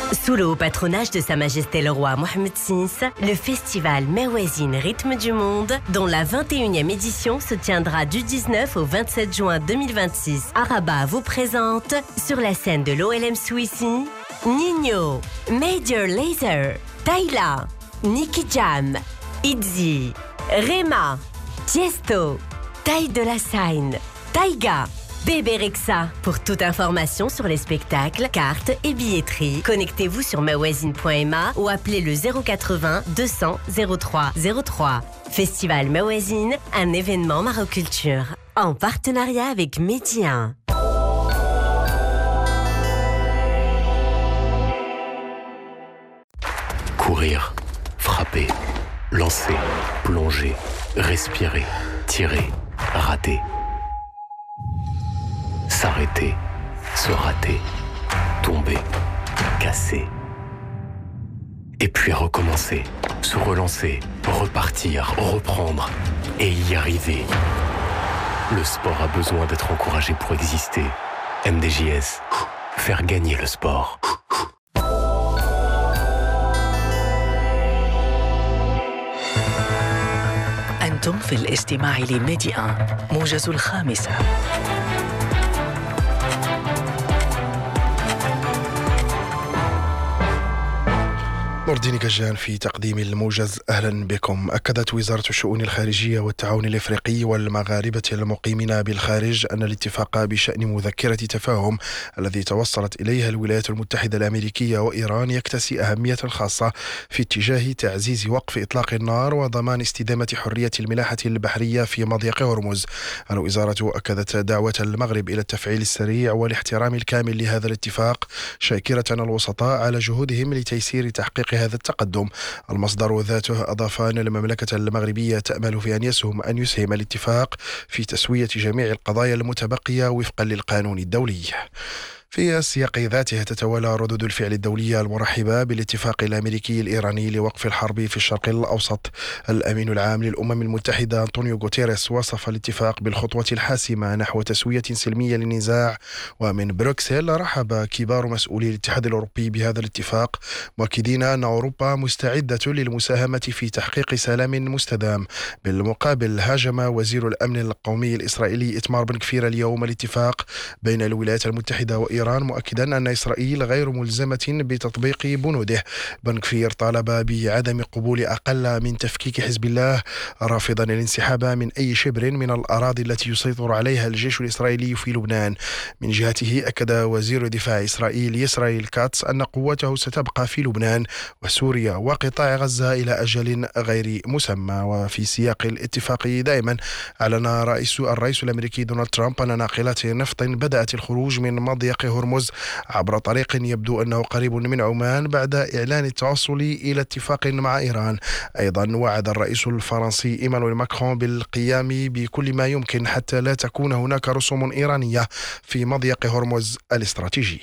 Sous le haut patronage de Sa Majesté le Roi Mohammed VI, le festival Mawazine Rythme du Monde, dont la 21e édition se tiendra du 19 au 27 juin 2026. Arabat vous présente, sur la scène de l'OLM Suissi, Nino, Major Lazer, Tyla, Nicky Jam, Itzy, Rema, Tiesto, Ty de la Seine, Taiga, Bébé Rexa. Pour toute information sur les spectacles, cartes et billetterie, connectez-vous sur mawazine.ma ou appelez le 080 200 03 03. Festival Mawazine, un événement Maroculture, en partenariat avec Média. Courir, frapper, lancer, plonger, respirer, tirer, rater. S'arrêter, se rater, tomber, casser. Et puis recommencer, se relancer, repartir, reprendre et y arriver. Le sport a besoin d'être encouragé pour exister. MDJS, faire gagner le sport. أنتم في الاستماع لميديا موجز الخامسة. نور الدين كجان في تقديم الموجز. أهلا بكم. أكدت وزارة الشؤون الخارجية والتعاون الإفريقي والمغاربة المقيمين بالخارج أن الاتفاق بشأن مذكرة تفاهم الذي توصلت إليها الولايات المتحدة الأمريكية وإيران يكتسي أهمية خاصة في اتجاه تعزيز وقف إطلاق النار وضمان استدامة حرية الملاحة البحرية في مضيق هرمز. الوزارة أكدت دعوة المغرب إلى التفعيل السريع والاحترام الكامل لهذا الاتفاق، شاكرة الوسطاء على جهودهم لتيسير تحقيق هذا التقدم. المصدر ذاته أضاف أن المملكة المغربية تأمل في أن يسهم الاتفاق في تسوية جميع القضايا المتبقية وفقا للقانون الدولي. في السياق ذاته تتوالى ردود الفعل الدولية المرحبة بالاتفاق الأمريكي الإيراني لوقف الحرب في الشرق الأوسط. الأمين العام للأمم المتحدة أنطونيو غوتيريس وصف الاتفاق بالخطوة الحاسمة نحو تسوية سلمية للنزاع. ومن بروكسل رحب كبار مسؤولي الاتحاد الأوروبي بهذا الاتفاق، مؤكدين أن أوروبا مستعدة للمساهمة في تحقيق سلام مستدام. بالمقابل هاجم وزير الأمن القومي الإسرائيلي إتمار بن كفير اليوم الاتفاق بين الولايات المتحدة وإيران، مؤكدا أن إسرائيل غير ملزمة بتطبيق بنوده. بن كفير طالب بعدم قبول أقل من تفكيك حزب الله، رافضا الانسحاب من أي شبر من الأراضي التي يسيطر عليها الجيش الإسرائيلي في لبنان. من جهته أكد وزير دفاع إسرائيل إسرائيل كاتس أن قوته ستبقى في لبنان وسوريا وقطاع غزة إلى أجل غير مسمى. وفي سياق الاتفاق دائما أعلن الرئيس الأمريكي دونالد ترامب أن ناقلات نفط بدأت الخروج من مضيق هرمز عبر طريق يبدو أنه قريب من عمان بعد إعلان التوصل إلى اتفاق مع إيران. أيضا وعد الرئيس الفرنسي إيمانويل ماكرون بالقيام بكل ما يمكن حتى لا تكون هناك رسوم إيرانية في مضيق هرمز الاستراتيجي.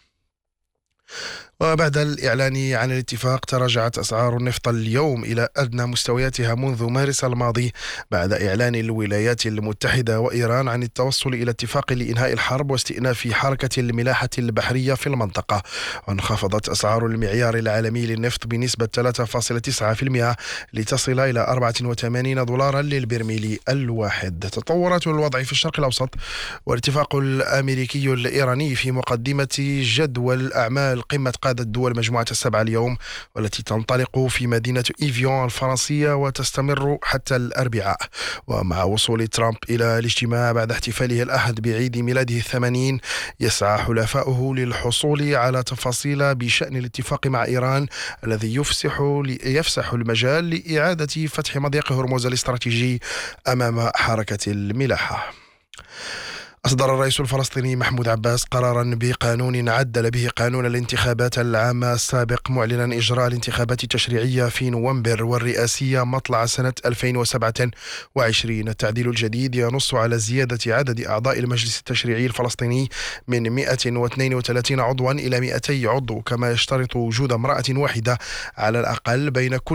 وبعد الإعلان عن الاتفاق تراجعت أسعار النفط اليوم إلى أدنى مستوياتها منذ مارس الماضي بعد إعلان الولايات المتحدة وإيران عن التوصل إلى اتفاق لإنهاء الحرب واستئناف حركة الملاحة البحرية في المنطقة. وانخفضت أسعار المعيار العالمي للنفط بنسبة 3.9% لتصل إلى 84 دولارا للبرميل الواحد. تطورات الوضع في الشرق الأوسط والاتفاق الأمريكي الإيراني في مقدمة جدول أعمال قمة قادة دول مجموعة السبعة اليوم، والتي تنطلق في مدينة إيفيون الفرنسية وتستمر حتى الأربعاء. ومع وصول ترامب إلى الاجتماع بعد احتفاله الأحد بعيد ميلاده 80، يسعى حلفاؤه للحصول على تفاصيل بشأن الاتفاق مع إيران الذي يفسح المجال لإعادة فتح مضيق هرمز الاستراتيجي أمام حركة الملاحة. أصدر الرئيس الفلسطيني محمود عباس قراراً بقانون عدل به قانون الانتخابات العامة السابق، معلناً إجراء الانتخابات التشريعية في نوفمبر والرئاسية مطلع سنة 2027. التعديل الجديد ينص على زيادة عدد أعضاء المجلس التشريعي الفلسطيني من 132 عضواً إلى 200 عضو، كما يشترط وجود امرأة واحدة على الأقل بين كل